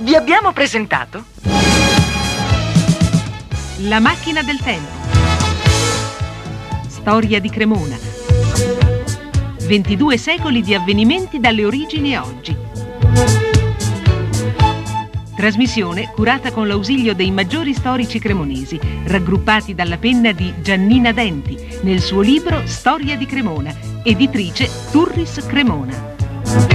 Vi abbiamo presentato La macchina del tempo. Storia di Cremona. 22 secoli di avvenimenti dalle origini a oggi. Trasmissione curata con l'ausilio dei maggiori storici cremonesi, raggruppati dalla penna di Giannina Denti nel suo libro Storia di Cremona, editrice Turris Cremona.